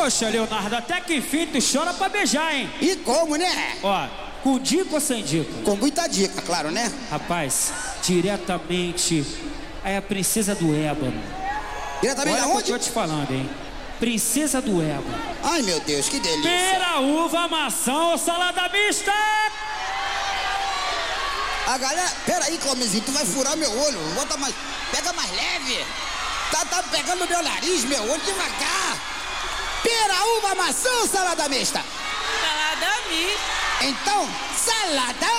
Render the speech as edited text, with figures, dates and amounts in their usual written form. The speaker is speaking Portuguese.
Poxa, Leonardo, até que enfim tu chora pra beijar, hein? E como, né? Ó, com dica ou sem dica? Com muita dica, claro, né? Rapaz, diretamente é a princesa do ébano. Diretamente Olha o aonde? que eu tô te falando, hein? Princesa do ébano. Ai, meu Deus, que delícia. Pera, uva, maçã ou salada mista? A galera... Pera aí, Clomezinho, tu vai furar meu olho. Bota mais... Pega mais leve. Tá pegando meu nariz, meu olho, devagar. Pera, uva, maçã ou salada mista? Salada mista. Então, salada